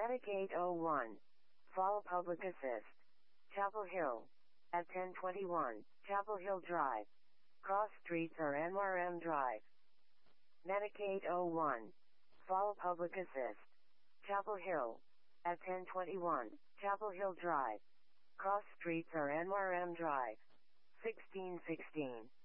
Medic 801. Fall Public Assist. Chapel Hill. At 1021, Chapel Hill Drive. Cross streets are NRM Drive. Medic 801. Fall Public Assist. Chapel Hill. At 1021, Chapel Hill Drive. Cross streets are NRM Drive. 1616.